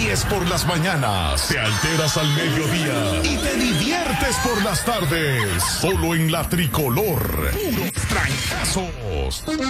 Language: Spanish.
ríes por las mañanas, te alteras al mediodía y te diviertes por las tardes. Solo en la Tricolor. Puros trancazos.